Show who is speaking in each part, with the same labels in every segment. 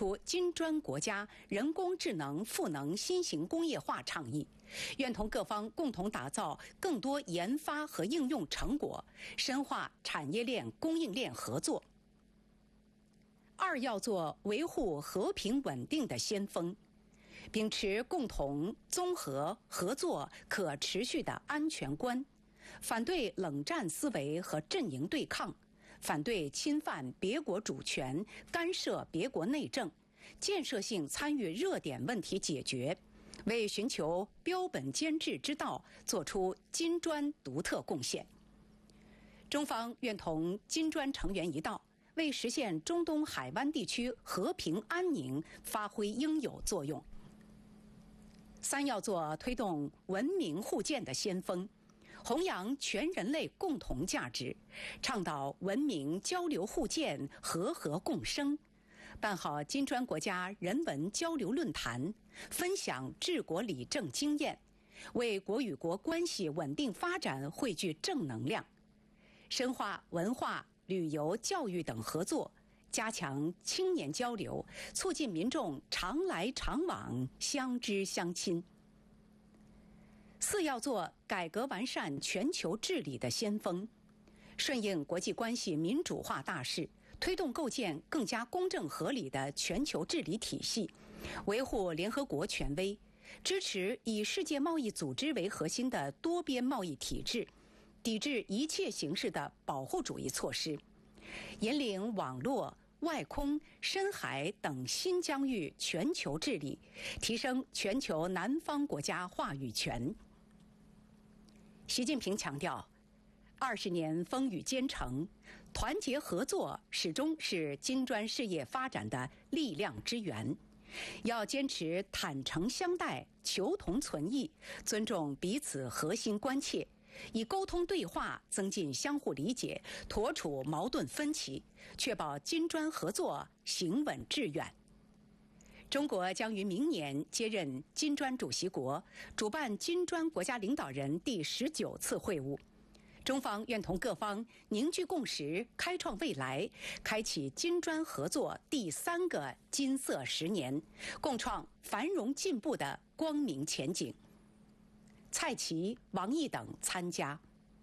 Speaker 1: 出金砖国家人工智能赋能新型工业化倡议，愿同各方共同打造更多研发和应用成果，深化产业链、供应链合作。二要做维护和平稳定的先锋，秉持共同、综合、合作、可持续的安全观，反对冷战思维和阵营对抗，反对侵犯别国主权、干涉别国内政，建设性参与热点问题解决，为寻求标本兼治之道做出金砖独特贡献。中方愿同金砖成员一道，为实现中东海湾地区和平安宁发挥应有作用。三要做推动文明互鉴的先锋，弘扬全人类共同价值，倡导文明交流互鉴、和合共生，办好金砖国家人文交流论坛，分享治国理政经验，为国与国关系稳定发展汇聚正能量，深化文化、旅游、教育等合作，加强青年交流，促进民众常来常往、相知相亲。四要做改革完善全球治理的先锋，顺应国际关系民主化大势，推动构建更加公正合理的全球治理体系，维护联合国权威，支持以世界贸易组织为核心的多边贸易体制，抵制一切形式的保护主义措施，引领网络、外空、深海等新疆域全球治理，提升全球南方国家话语权。习近平强调，20年风雨兼程，团结合作始终是金砖事业发展的力量之源。要坚持坦诚相待、求同存异，尊重彼此核心关切，以沟通对话增进相互理解，妥处矛盾分歧，确保金砖合作行稳致远。中国将于明年接任金砖主席国，主办金砖国家领导人第19次会晤。中方愿同各方凝聚共识，开创未来，开启金砖合作第3个金色10年，共创繁荣进步的光明前景。蔡奇、王毅等参加。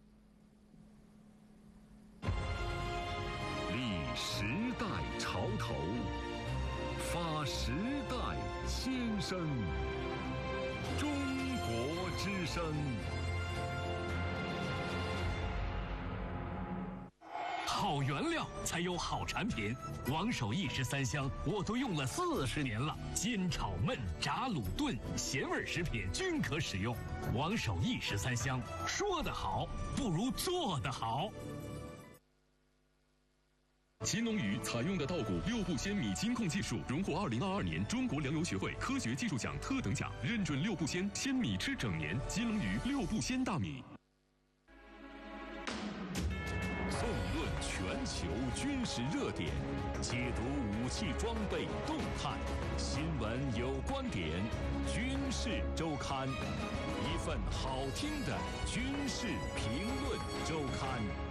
Speaker 2: 立时代潮头，发时代先声。中国之声。
Speaker 3: 好原料才有好产品，王守义13香我都用了40年了，煎炒焖炸卤炖咸味食品均可使用。王守义13香，说得好不如做得好。
Speaker 4: 秦农鱼采用的稻谷6步鲜米金控技术，荣获2022年中国粮油学会科学技术奖特等奖，认准6步鲜米吃整年。金龙鱼6步鲜大米。
Speaker 2: 纵论全球军事热点，解读武器装备动态，新闻有观点，军事周刊，一份好听的军事评论周刊。